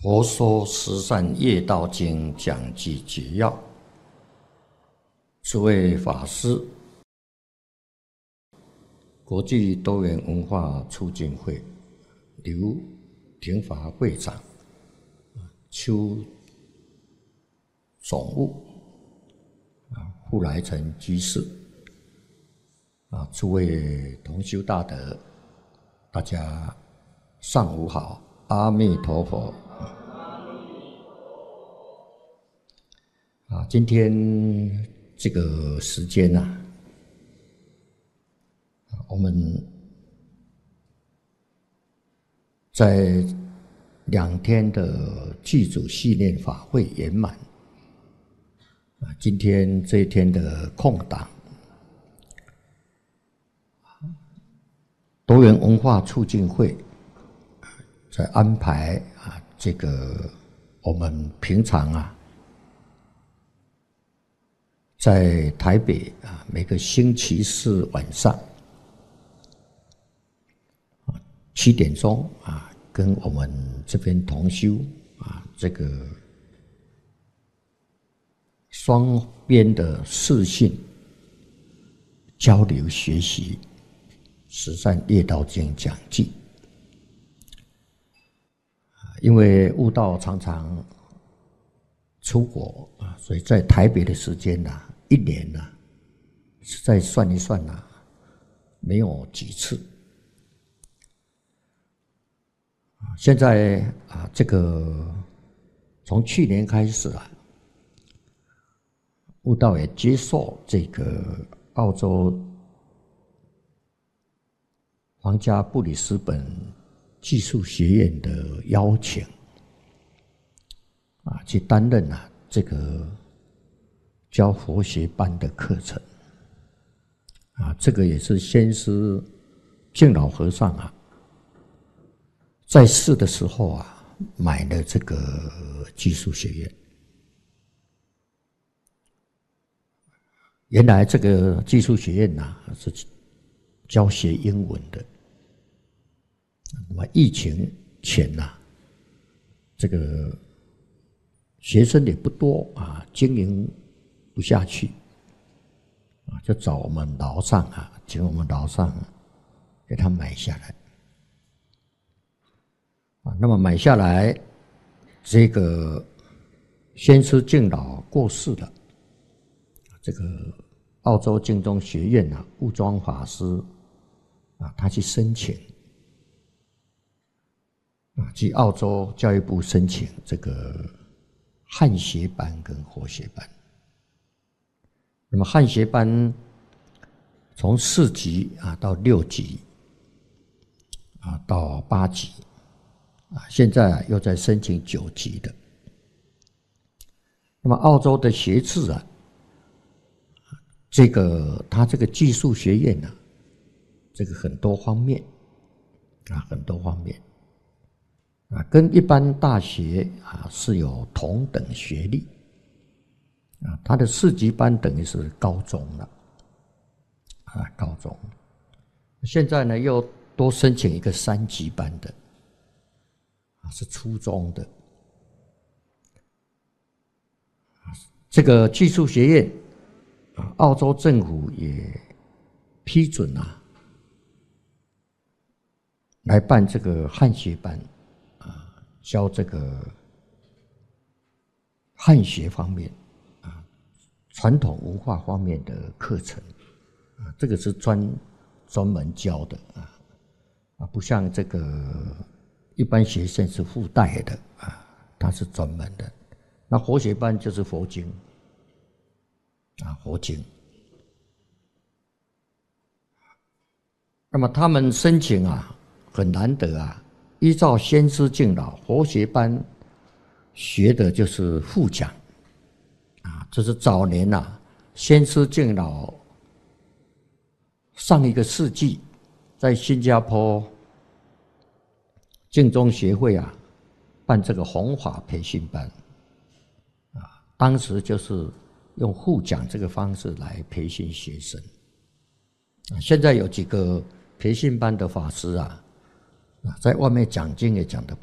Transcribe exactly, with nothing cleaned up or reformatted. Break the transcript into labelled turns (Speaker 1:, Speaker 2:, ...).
Speaker 1: 佛说十善业道经讲记解要，诸位法师，国际多元文化促进会刘廷华会长、邱总务、傅来成居士，啊，诸位同修大德，大家上午好，阿弥陀佛。啊，今天这个时间呢、啊，我们在两天的祭祖系列法会圆满。啊，今天这一天的空档，多元文化促进会在安排啊，这个我们平常啊。在台北啊，每个星期四晚上七点钟啊，跟我们这边同修啊，这个双边的视讯交流学习十善业道经讲记。因为悟道常常出国啊，所以在台北的时间呐。一年呢、啊，再算一算呐、啊，没有几次。现在啊，这个从去年开始啊，悟道也接受这个澳洲皇家布里斯本技术学院的邀请，啊，去担任啊这个。教佛学班的课程，啊，这个也是先师净老和尚啊，在世的时候啊，买了这个技术学院。原来这个技术学院呐、啊、是教学英文的，那么疫情前呐、啊，这个学生也不多啊，经营。不下去啊，就找我们楼上啊，请我们楼上给他买下来啊。那么买下来，这个先师净老过世了，这个澳洲净宗学院啊，悟庄法师啊，他去申请啊，去澳洲教育部申请这个汉学班跟佛学班。那么汉学班从四级啊到六级啊到八级啊，现在啊又在申请九级的。那么澳洲的学制啊，这个它这个技术学院呢、啊，这个很多方面啊，很多方面啊，跟一般大学啊是有同等学历。啊，他的四级班等于是高中了，啊，高中。现在呢，又多申请一个三级班的，啊，是初中的。这个技术学院，啊，澳洲政府也批准啊，来办这个汉学班，啊，教这个汉学方面。传统文化方面的课程，啊，这个是专专门教的啊，啊，不像这个一般学生是附带的啊，它是专门的。那佛学班就是佛经，啊，佛经。那么他们申请啊，很难得啊，依照先师净老佛学班学的就是副讲。啊，这是早年呐、啊，先师净老上一个世纪，在新加坡净宗学会啊办这个弘法培训班，啊，当时就是用互讲这个方式来培训学生。啊，现在有几个培训班的法师啊，啊，在外面讲经也讲得